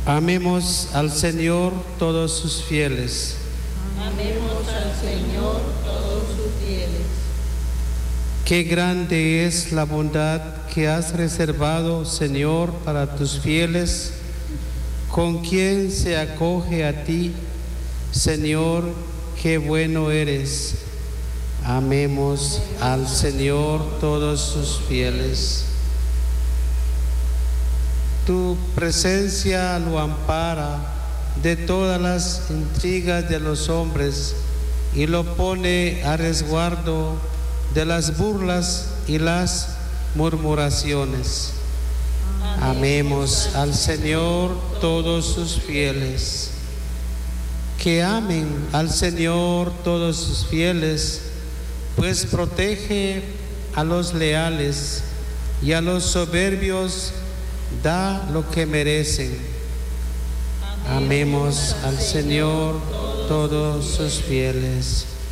Amemos al Señor todos sus fieles. Amemos al Señor todos sus fieles. Qué grande es la bondad que has reservado, Señor, para tus fieles, con quien se acoge a ti. Señor, qué bueno eres. Amemos al Señor todos sus fieles. Tu presencia lo ampara de todas las intrigas de los hombres y lo pone a resguardo de las burlas y las murmuraciones. Amemos al Señor todos sus fieles. Que amen al Señor todos sus fieles, pues protege a los leales y a los soberbios da lo que merecen. Amemos al Señor todos sus fieles.